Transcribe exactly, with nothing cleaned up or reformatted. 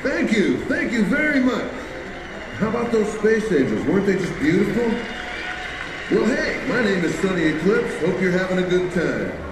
Thank you. Thank you very much. How about those space angels? Weren't they just beautiful? Well, hey, my name is Sunny Eclipse. Hope you're having a good time.